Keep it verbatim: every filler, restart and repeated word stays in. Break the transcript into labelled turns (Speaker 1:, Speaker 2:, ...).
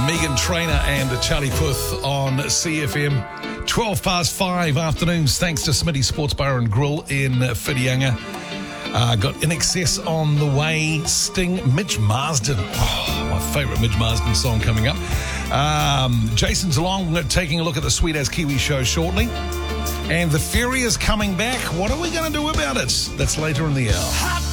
Speaker 1: Megan Trainor and Charlie Puth on C F M. twelve past five afternoons, thanks to Smitty Sports Bar and Grill in Whitianga. Uh, got In Excess on the way, Sting, Mitch Marsden. Oh, my favourite Mitch Marsden song coming up. Um, Jason's along, taking a look at the Sweet As Kiwi show shortly. And the Fury is coming back. What are we going to do about it? That's later in the hour.